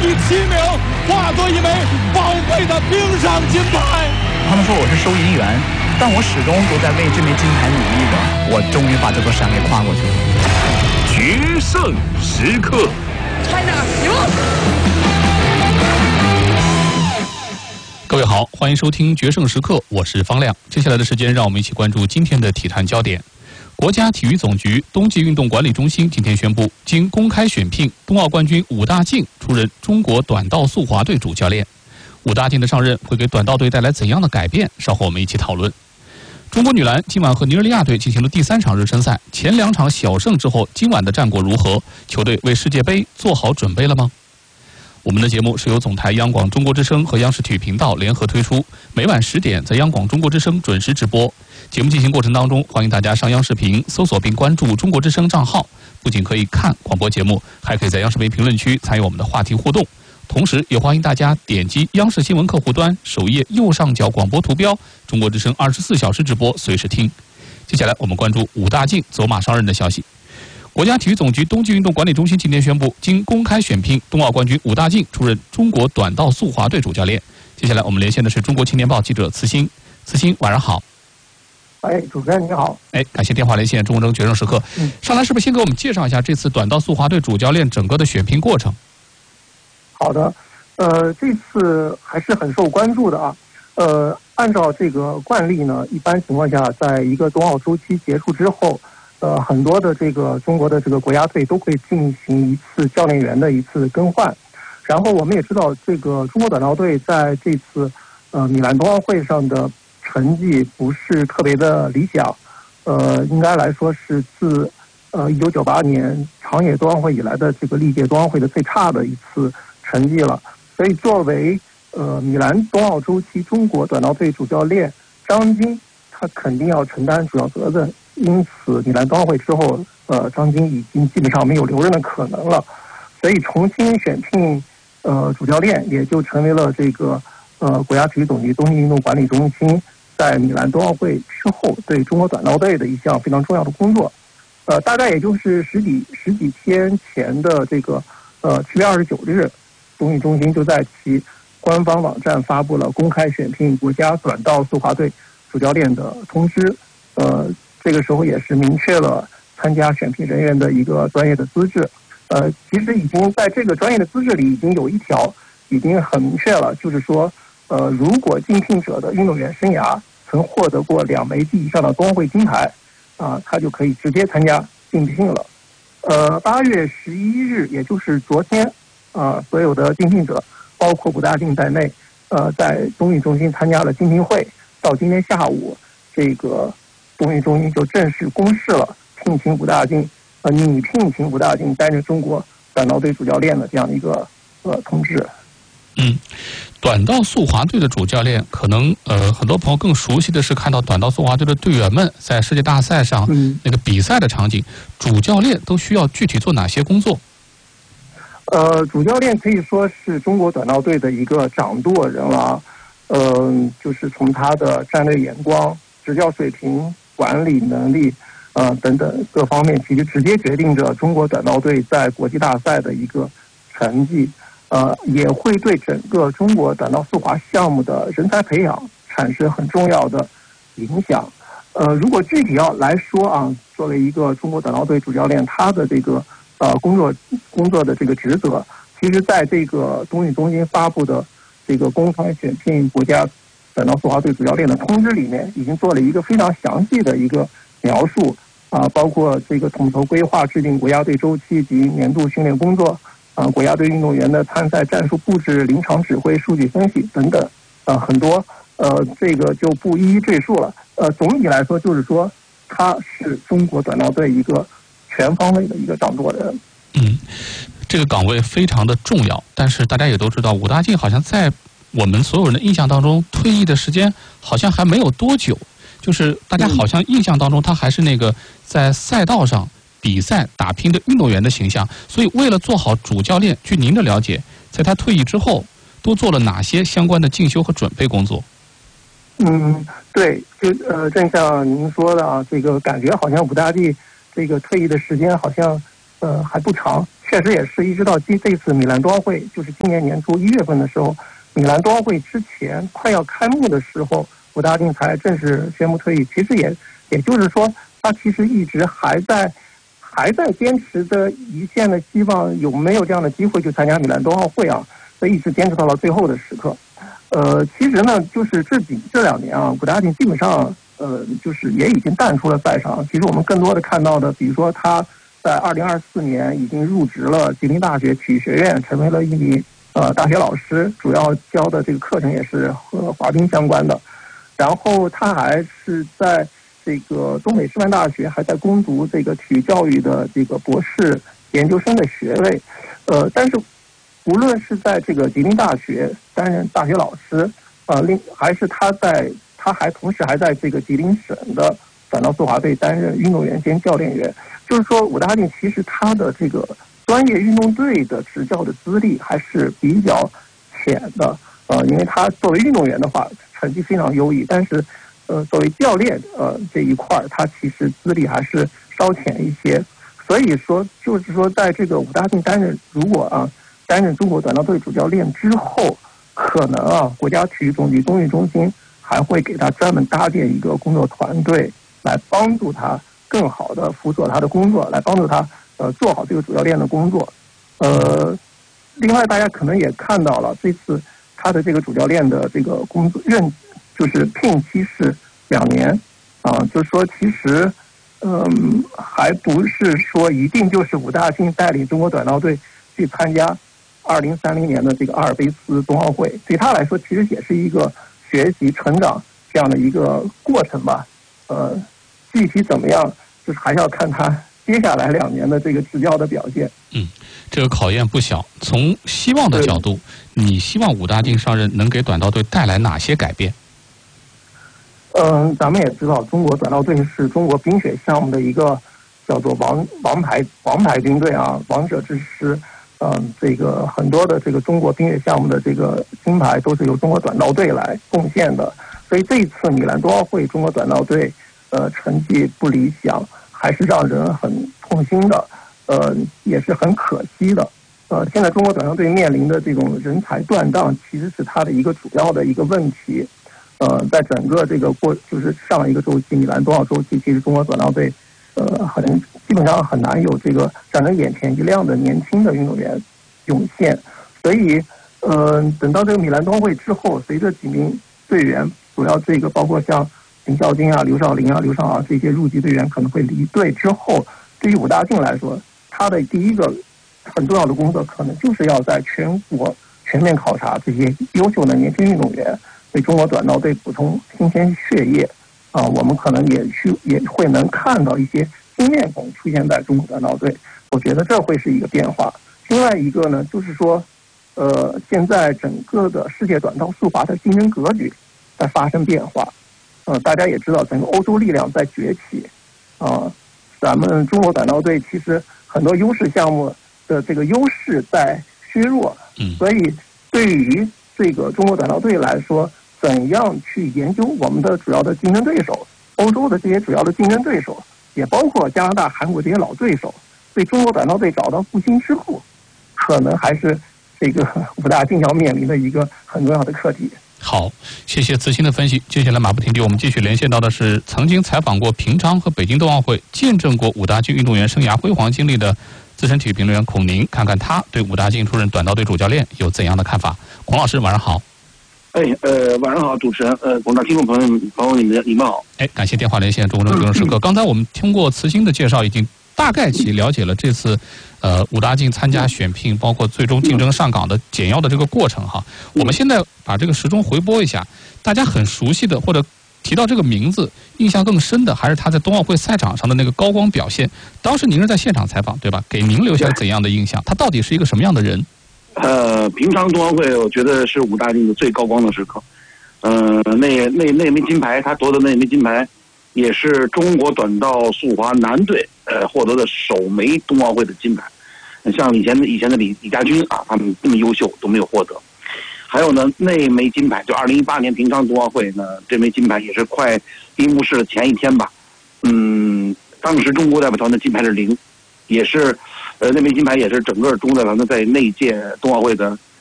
以7名化作一枚宝贵的冰上金牌。 他们说我是收银员，但我始终都在为这枚金牌努力着。我终于把这座山给跨过去了。 决胜时刻 ，China 赢！ 各位好，欢迎收听《决胜时刻》，我是方亮。接下来的时间，让我们一起关注今天的体坛焦点。国家体育总局冬季运动管理中心今天宣布，经公开选聘，冬奥冠军武大靖出任中国短道速滑队主教练。武大靖的上任会给短道队带来怎样的改变？稍后我们一起讨论。中国女篮今晚和尼日利亚队进行了第3场热身赛，前2场小胜之后，今晚的战果如何？球队为世界杯做好准备了吗？我们的节目是由总台央广中国之声和央视体育频道联合推出，每晚10点在央广中国之声准时直播。节目进行过程当中，欢迎大家上央视频搜索并关注中国之声账号，不仅可以看广播节目，还可以在央视频评论区参与我们的话题互动。同时也欢迎大家点击央视新闻客户端首页右上角广播图标，中国之声24小时直播，随时听。接下来我们关注武大靖走马上任的消息。国家体育总局冬季运动管理中心今天宣布，经公开选聘，冬奥冠军武大靖出任中国短道速滑队主教练。接下来我们连线的是中国青年报记者慈欣。慈欣，晚上好。 主持人你好。 感谢电话连线中国决胜时刻。上来是不是先给我们介绍一下这次短道速滑队主教练整个的选聘过程？ 好的，这次还是很受关注的啊。按照这个惯例呢，一般情况下，在一个冬奥周期结束之后，很多的这个中国的这个国家队都会进行一次教练员的一次更换。然后我们也知道，这个中国短道队在这次米兰冬奥会上的成绩不是特别的理想，应该来说是自1998年长野冬奥会以来的这个历届冬奥会的最差的一次成绩了。所以作为米兰冬奥周期中国短道队主教练张晶，他肯定要承担主要责任。因此米兰冬奥会之后，张晶已经基本上没有留任的可能了，所以重新选聘主教练也就成为了这个国家体育总局冬季运动管理中心在米兰冬奥会之后对中国短道队的一项非常重要的工作。大概也就是十几天前的这个7月29日，冬运中心就在其官方网站发布了公开选聘国家短道速滑队主教练的通知。这个时候也是明确了参加选聘人员的一个专业的资质。其实已经在这个专业的资质里已经有一条已经很明确了，就是说，如果竞聘者的运动员生涯曾获得过2枚及以上的冬奥会金牌，他就可以直接参加竞聘了。8月11日，也就是昨天，所有的竞聘者，包括武大靖在内，在冬运中心参加了竞聘会。到今天下午，这个冬运中心就正式公示了聘请武大靖，拟聘请武大靖担任中国短道队主教练的这样的一个通知。 短道速滑队的主教练，可能很多朋友更熟悉的是看到短道速滑队的队员们在世界大赛上那个比赛的场景。主教练都需要具体做哪些工作？ 主教练可以说是中国短道队的一个掌舵人了。就是从他的战略眼光、执教水平、管理能力，等等各方面，其实直接决定着中国短道队在国际大赛的一个成绩。也会对整个中国短道速滑项目的人才培养产生很重要的影响。如果具体要来说啊，作为一个中国短道队主教练，他的这个工作的这个职责，其实在这个冬运中心发布的这个公开选聘国家短道速滑队主教练的通知里面，已经做了一个非常详细的一个描述包括这个统筹规划、制定国家队周期及年度训练工作。国家队运动员的参赛战术布置、临场指挥、数据分析等等，很多，这个就不一一赘述了。总体来说，就是说，他是中国短道队一个全方位的一个掌舵人。 这个岗位非常的重要，但是大家也都知道，武大靖好像在我们所有人的印象当中，退役的时间好像还没有多久，就是大家好像印象当中，他还是那个在赛道上比赛打拼的运动员的形象。所以为了做好主教练，据您的了解，在他退役之后都做了哪些相关的进修和准备工作？ 对，就正像您说的啊，这个感觉好像武大靖这个退役的时间好像还不长， 确实也是一直到这次米兰冬奥会，就是今年年初1月份的时候，米兰冬奥会之前快要开幕的时候，武大靖才正式宣布退役。其实也就是说，他其实一直还在坚持着一线的希望，有没有这样的机会去参加米兰冬奥会啊？所以一直坚持到了最后的时刻。其实呢，就是这2年啊，武大靖基本上就是也已经淡出了赛场。其实我们更多的看到的，比如说他在2024年已经入职了吉林大学体育学院，成为了一名大学老师，主要教的这个课程也是和滑冰相关的。然后他还是在这个东北师范大学还在攻读这个体育教育的这个博士研究生的学位。但是无论是在这个吉林大学担任大学老师，还是他还同时还在这个吉林省的短道速滑队担任运动员兼教练员。就是说，武大靖其实他的这个专业运动队的执教的资历还是比较浅的。因为他作为运动员的话，成绩非常优异，但是作为教练这一块他其实资历还是稍浅一些。所以说，就是说，在这个武大靖担任中国短道队主教练之后，可能国家体育总局冬运中心还会给他专门搭建一个工作团队，来帮助他更好的辅佐他的工作，来帮助他做好这个主教练的工作。另外大家可能也看到了，这次他的这个主教练的这个工作就是聘期是2年就是说其实还不是说一定就是武大靖带领中国短道队去参加2030年的这个阿尔卑斯冬奥会。对他来说其实也是一个学习成长这样的一个过程吧。具体怎么样就是还是要看他接下来2年的这个执教的表现。 这个考验不小。从希望的角度，你希望武大靖上任能给短道队带来哪些改变？ 咱们也知道，中国短道队是中国冰雪项目的一个叫做王牌军队啊，王者之师。这个很多的这个中国冰雪项目的这个金牌都是由中国短道队来贡献的。所以这一次米兰冬奥会，中国短道队成绩不理想，还是让人很痛心的，也是很可惜的。现在中国短道队面临的这种人才断档，其实是它的一个主要的一个问题。在整个这个就是上一个周期米兰冬奥周期，其实中国短道队基本上很难有这个让人眼前一亮的年轻的运动员涌现。所以等到这个米兰冬奥会之后，随着几名队员，主要这个包括像林孝金刘少林刘少昂这些入籍队员可能会离队之后，对于武大靖来说，他的第一个很重要的工作可能就是要在全国全面考察这些优秀的年轻运动员，为中国短道队补充新鲜血液。我们可能也会能看到一些新面孔出现在中国短道队，我觉得这会是一个变化。另外一个呢，就是说，现在整个的世界短道速滑的竞争格局在发生变化。大家也知道，整个欧洲力量在崛起。咱们中国短道队其实很多优势项目的这个优势在削弱。所以对于这个中国短道队来说，怎样去研究我们的主要的竞争对手，欧洲的这些主要的竞争对手，也包括加拿大、韩国这些老对手，对中国短道队找到复兴之路，可能还是这个武大靖要面临的一个很重要的课题。 好，谢谢子欣的分析。接下来马不停蹄，我们继续连线到的是曾经采访过平昌和北京冬奥会，见证过武大靖运动员生涯辉煌经历的资深体育评论员孔宁，看看他对武大靖出任短道队主教练有怎样的看法。孔老师，晚上好。 晚上好，主持人，广大听众朋友你们好。 感谢电话连线中国时刻。刚才我们听过慈欣的介绍，已经大概其了解了这次武大靖参加选聘，包括最终竞争上岗的简要的这个过程哈。我们现在把这个时钟回拨一下，大家很熟悉的或者提到这个名字印象更深的，还是他在冬奥会赛场上的那个高光表现。当时您是在现场采访对吧？给您留下怎样的印象？他到底是一个什么样的人？ 平昌冬奥会，我觉得是武大靖的最高光的时刻。那枚金牌，他夺得那枚金牌，也是中国短道速滑男队获得的首枚冬奥会的金牌。像以前的李家军他们那么优秀都没有获得。还有呢，那枚金牌就2018年平昌冬奥会呢，这枚金牌也是快闭幕式的前一天吧。当时中国代表团的金牌是0，也是那枚金牌也是整个中国代表团在那届冬奥会的